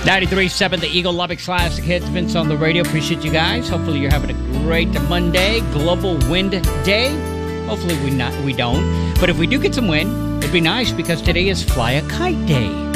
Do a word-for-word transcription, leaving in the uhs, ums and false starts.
ninety-three point seven, the Eagle Lubbock Classic Hits. Vince on the radio. Appreciate you guys. Hopefully you're having a great Monday, Global Wind Day. Hopefully we not we don't. But if we do get some wind, it'd be nice because today is Fly a Kite Day.